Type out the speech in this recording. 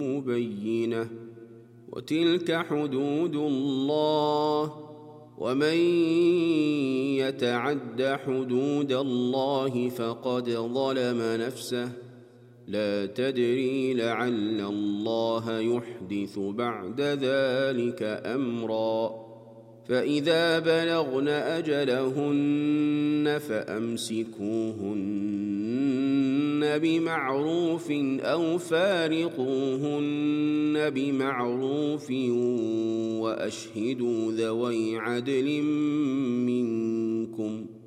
بينة وتلك حدود الله ومن يتعد حدود الله فقد ظلم نفسه لا تدري لعل الله يحدث بعد ذلك أمرا فإذا بلغن أجلهن فأمسكوهن بمعروف أو فارقوهن بمعروف وأشهدوا ذوي عدل منكم